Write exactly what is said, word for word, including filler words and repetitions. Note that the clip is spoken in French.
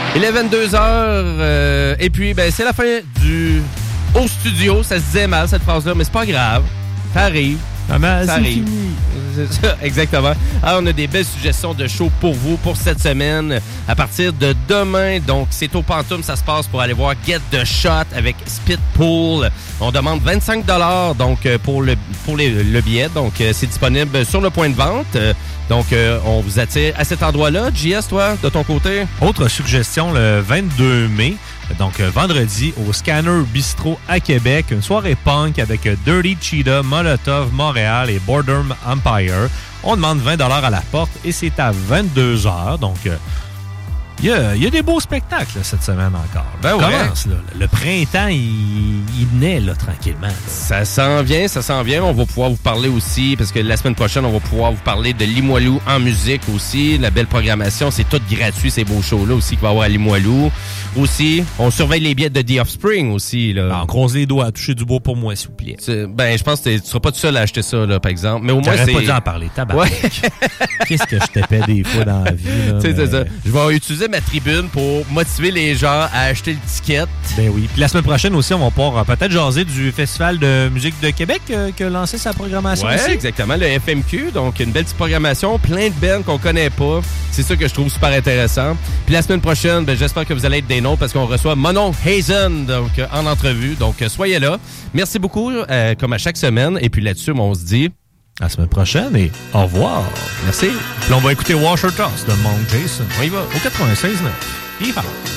Il est vingt-deux heures euh, et puis ben c'est la fin du Au Studio. Ça se disait mal cette phrase-là, mais c'est pas grave. Ça arrive. Ah ben, ça c'est arrive. fini. C'est ça, exactement. Alors, on a des belles suggestions de shows pour vous pour cette semaine à partir de demain. Donc, c'est au Pantoum, ça se passe pour aller voir Get the Shot avec Spitpool. On demande vingt-cinq dollars donc pour le pour les, le billet. Donc, c'est disponible sur le point de vente. Donc, euh, on vous attire à cet endroit-là. J S, toi, de ton côté? Autre suggestion, le vingt-deux mai, donc euh, vendredi, au Scanner Bistro à Québec, une soirée punk avec euh, Dirty Cheetah, Molotov, Montréal et Boredom Empire. On demande vingt dollars à la porte et c'est à vingt-deux heures. Donc, il euh, y, a, y a des beaux spectacles là, cette semaine encore. Ben ouais. Commence, là. Le printemps, il, il naît là, tranquillement. Ça s'en vient, ça s'en vient. On va pouvoir vous parler aussi, parce que la semaine prochaine, on va pouvoir vous parler de Limoilou en musique aussi. La belle programmation, c'est tout gratuit, ces beaux shows-là aussi qu'il va y avoir à Limoilou. Aussi, on surveille les billets de The Offspring aussi. Là. Alors, croise les doigts, touchez du beau pour moi, s'il vous plaît. C'est, ben, je pense que tu seras pas tout seul à acheter ça, là, par exemple. Mais au moins, c'est... pas dû en parler, tabarnak. Ouais. Qu'est-ce que je t'épais des fois dans la vie, là. Mais... c'est ça. Je vais utiliser ma tribune pour motiver les gens à acheter le ticket. Ben oui. Puis la semaine prochaine aussi, on va pouvoir peut-être jaser du Festival de musique de Québec euh, qui a lancé sa programmation ouais, aussi. Exactement, le F M Q. Donc, une belle petite programmation, plein de bands qu'on connaît pas. C'est ça que je trouve super intéressant. Puis la semaine prochaine, ben, j'espère que vous allez être des nôtres parce qu'on reçoit Mono Hazen donc, en entrevue. Donc, soyez là. Merci beaucoup, euh, comme à chaque semaine. Et puis là-dessus, on se dit... À la semaine prochaine et au revoir. Merci. Puis on va écouter Washer Toss de Monk Jason. On y va. Au quatre-vingt-seize neuf. Hi-ha.